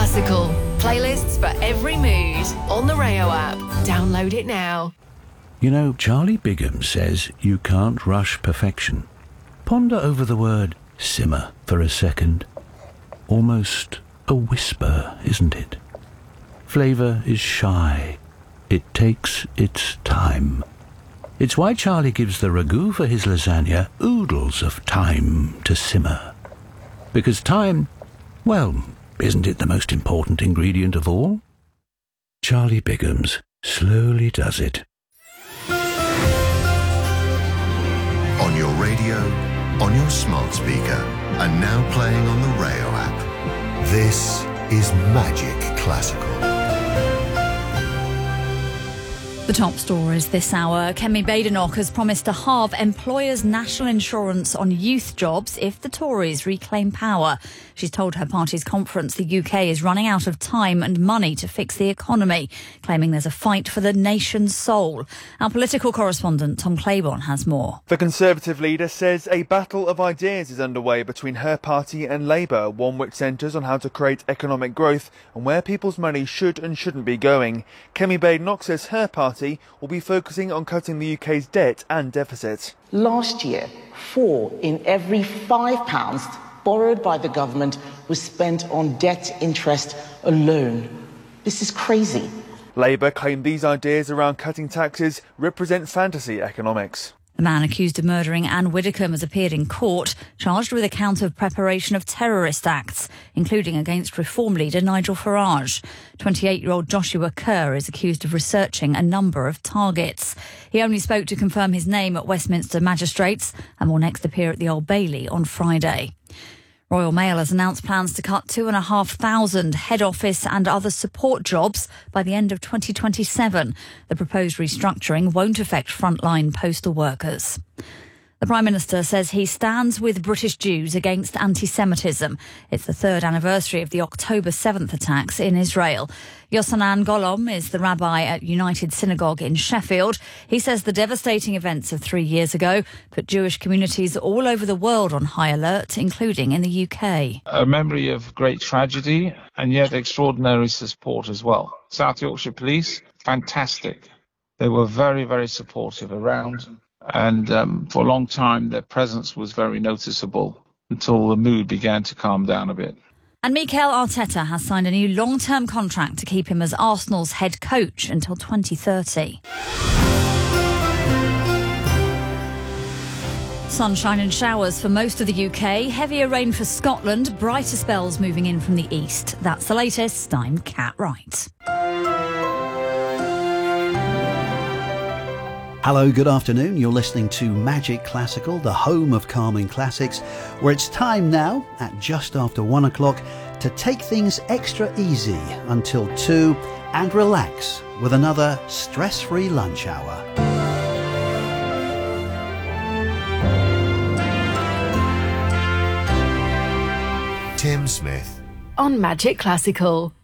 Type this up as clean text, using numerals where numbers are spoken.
Classical. Playlists for every mood on the Rayo app. Download it now. You know, Charlie Bigham says you can't rush perfection. Ponder over the word simmer for a second. Almost a whisper, isn't it? Flavour is shy. It takes its time. It's why Charlie gives the ragu for his lasagna oodles of time to simmer. Because time, well, isn't it the most important ingredient of all? Charlie Bigham's slowly does it. On your radio, on your smart speaker, and now playing on the Rayo app. This is Magic Classical. The top stories this hour. Kemi Badenoch has promised to halve employers' national insurance on youth jobs if the Tories reclaim power. She's told her party's conference the UK is running out of time and money to fix the economy, claiming there's a fight for the nation's soul. Our political correspondent Tom Claiborne has more. The Conservative leader says a battle of ideas is underway between her party and Labour, one which centres on how to create economic growth and where people's money should and shouldn't be going. Kemi Badenoch says her party will be focusing on cutting the UK's debt and deficit. Last year, 4 in every £5 borrowed by the government was spent on debt interest alone. This is crazy. Labour claim these ideas around cutting taxes represent fantasy economics. The man accused of murdering Anne Widdecombe has appeared in court, charged with a count of preparation of terrorist acts, including against Reform leader Nigel Farage. 28-year-old Joshua Kerr is accused of researching a number of targets. He only spoke to confirm his name at Westminster Magistrates and will next appear at the Old Bailey on Friday. Royal Mail has announced plans to cut 2,500 head office and other support jobs by the end of 2027. The proposed restructuring won't affect frontline postal workers. The Prime Minister says he stands with British Jews against anti-Semitism. It's the third anniversary of the October 7th attacks in Israel. Yosanan Golom is the rabbi at United Synagogue in Sheffield. He says the devastating events of 3 years ago put Jewish communities all over the world on high alert, including in the UK. A memory of great tragedy and yet extraordinary support as well. South Yorkshire Police, fantastic. They were very, very supportive around. And for a long time, their presence was very noticeable until the mood began to calm down a bit. And Mikel Arteta has signed a new long-term contract to keep him as Arsenal's head coach until 2030. Sunshine and showers for most of the UK. Heavier rain for Scotland. Brighter spells moving in from the east. That's the latest. I'm Kat Wright. Hello, good afternoon. You're listening to Magic Classical, the home of calming classics, where it's time now, at just after 1 o'clock, to take things extra easy until 2 and relax with another stress-free lunch hour. Tim Smith On Magic Classical.